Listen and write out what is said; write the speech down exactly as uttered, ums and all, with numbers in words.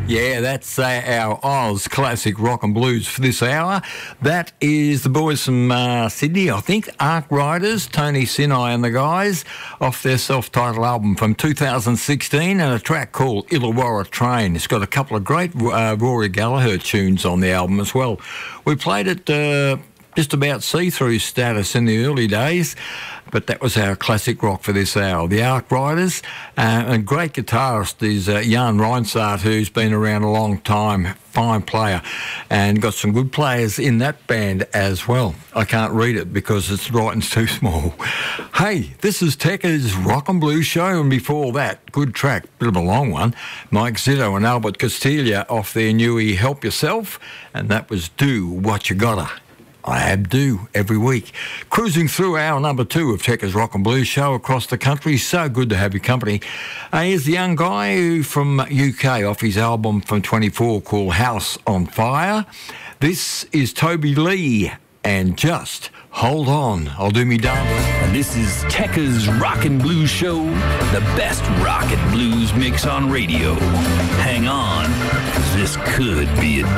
Yeah, that's uh, our Oz classic rock and blues for this hour. That is the boys from uh, Sydney, I think, Ark Riders, Tony Sinai and the guys, off their self-titled album from two thousand sixteen, and a track called Illawarra Train. It's got a couple of great uh, Rory Gallagher tunes on the album as well. We played it uh, just about see-through status in the early days, but that was our classic rock for this hour. The Ark Riders, uh, and great guitarist is uh, Jan Reinsart, who's been around a long time, fine player, and got some good players in that band as well. I can't read it because it's writing's too small. Hey, this is Tekka's Rock and Blues Show, and before that, good track, bit of a long one, Mike Zito and Albert Castiglia off their newie Help Yourself, and that was Do What You Gotta. I abdo every week. Cruising through hour number two of Tekka's Rock and Blues Show across the country. So good to have your company. Uh, here's the young guy who from U K off his album from twenty-four called House on Fire. This is Toby Lee and Just Hold On. I'll do me dance. And this is Tekka's Rock and Blues Show, the best rock and blues mix on radio. Hang on, 'cause this could be a